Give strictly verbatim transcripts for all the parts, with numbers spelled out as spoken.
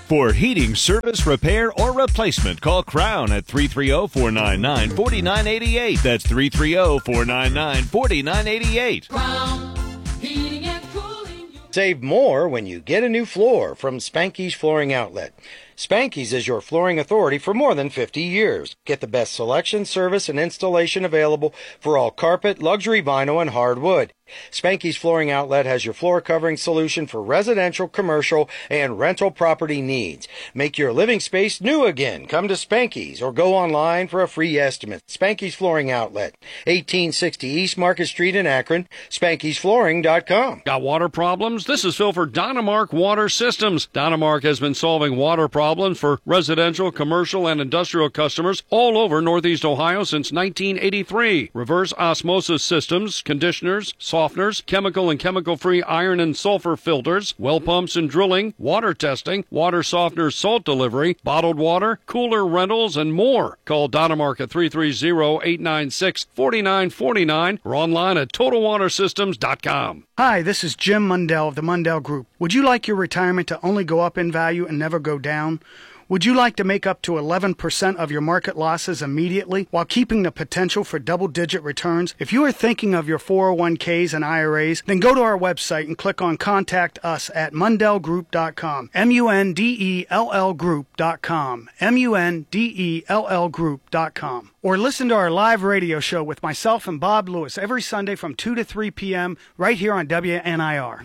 For heating, service, repair, or replacement, call Crown at three three zero, four nine nine, four nine eight eight. That's three three zero, four nine nine, four nine eight eight. Crown Heating and Cooling. Save more when you get a new floor from Spanky's Flooring Outlet. Spanky's is your flooring authority for more than fifty years. Get the best selection, service, and installation available for all carpet, luxury vinyl, and hardwood. Spanky's Flooring Outlet has your floor covering solution for residential, commercial, and rental property needs. Make your living space new again. Come to Spanky's or go online for a free estimate. Spanky's Flooring Outlet, eighteen sixty East Market Street in Akron, spankys flooring dot com. Got water problems? This is Phil for Dynamark Water Systems. Dynamark has been solving water problems for residential, commercial, and industrial customers all over Northeast Ohio since nineteen eighty-three. Reverse osmosis systems, conditioners, softeners, chemical and chemical-free iron and sulfur filters, well pumps and drilling, water testing, water softener salt delivery, bottled water, cooler rentals, and more. Call Dynamark at three three zero, eight nine six, four nine four nine or online at total water systems dot com. Hi, this is Jim Mundell of the Mundell Group. Would you like your retirement to only go up in value and never go down? Would you like to make up to eleven percent of your market losses immediately while keeping the potential for double-digit returns? If you are thinking of your four oh one k's and I R As, then go to our website and click on Contact Us at mundell group dot com. M U N D E L L group dot com. M U N D E L L group dot com. Or listen to our live radio show with myself and Bob Lewis every Sunday from two to three p.m. right here on W N I R.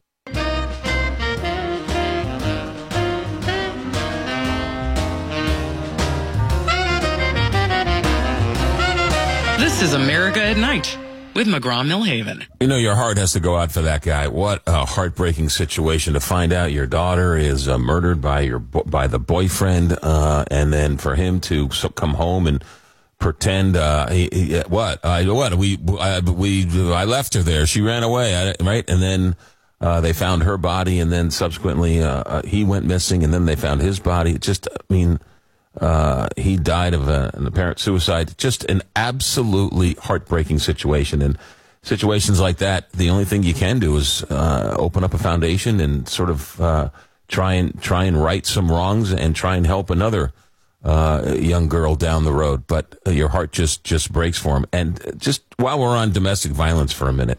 This is America at Night with McGraw-Millhaven. You know, your heart has to go out for that guy. What a heartbreaking situation to find out your daughter is uh, murdered by your by the boyfriend, uh, and then for him to so come home and pretend uh, he, he, what I what we I, we I left her there. She ran away, right? And then uh, they found her body, and then subsequently uh, uh, he went missing, and then they found his body. Just, I mean. Uh, he died of a, an apparent suicide. Just an absolutely heartbreaking situation. And situations like that, the only thing you can do is uh, open up a foundation and sort of uh, try and try and right some wrongs and try and help another uh, young girl down the road. But uh, your heart just just breaks for him. And just while we're on domestic violence for a minute,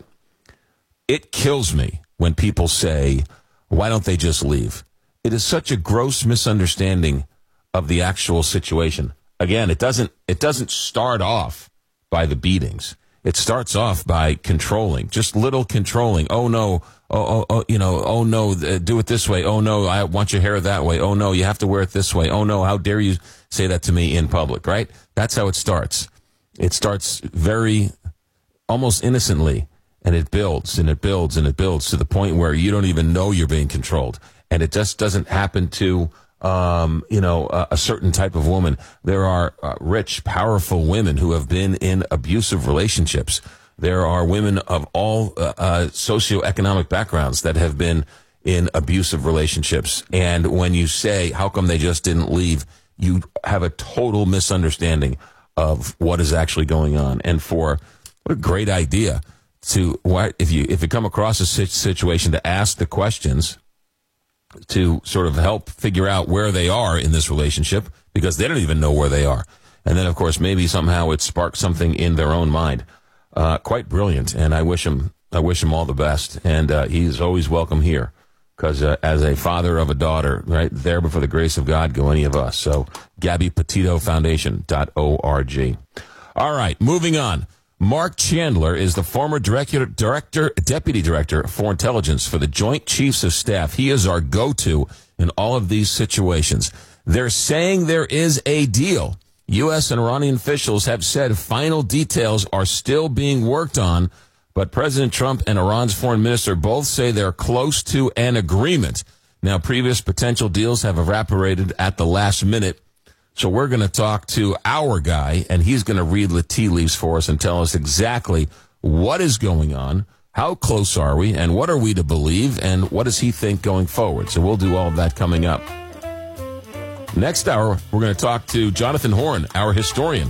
it kills me when people say, "Why don't they just leave?" It is such a gross misunderstanding of the actual situation. Again, it doesn't it doesn't start off by the beatings. It starts off by controlling, just little controlling. Oh no, oh oh, oh you know, oh no, uh, do it this way. Oh no, I want your hair that way. Oh no, you have to wear it this way. Oh no, how dare you say that to me in public, right? That's how it starts. It starts very almost innocently, and it builds and it builds and it builds to the point where you don't even know you're being controlled. And it just doesn't happen to Um, you know, a, a certain type of woman. There are uh, rich, powerful women who have been in abusive relationships. There are women of all uh, uh, socioeconomic backgrounds that have been in abusive relationships. And when you say, how come they just didn't leave, you have a total misunderstanding of what is actually going on. And for what a great idea to, why, if you if you come across a situation, to ask the questions to sort of help figure out where they are in this relationship, because they don't even know where they are. And then, of course, maybe somehow it sparks something in their own mind. Uh, quite brilliant, and I wish him I wish him all the best. And uh, he's always welcome here, because uh, as a father of a daughter, right there, but for the grace of God, go any of us. So, Gabby Petito Foundation dot org. All right, moving on. Mark Chandler is the former director, director, deputy director for intelligence for the Joint Chiefs of Staff. He is our go-to in all of these situations. They're saying there is a deal. U S and Iranian officials have said final details are still being worked on, but President Trump and Iran's foreign minister both say they're close to an agreement. Now, previous potential deals have evaporated at the last minute. So we're going to talk to our guy, and he's going to read the tea leaves for us and tell us exactly what is going on, how close are we, and what are we to believe, and what does he think going forward. So we'll do all of that coming up. Next hour, we're going to talk to Jonathan Horn, our historian,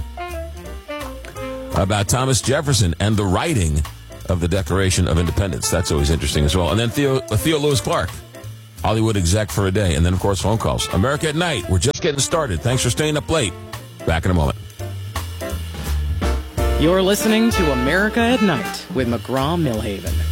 about Thomas Jefferson and the writing of the Declaration of Independence. That's always interesting as well. And then Theo, Theo Lewis Clark Hollywood exec for a day, and then, of course, phone calls. America at Night. We're just getting started. Thanks for staying up late. Back in a moment. You're listening to America at Night with McGraw Millhaven.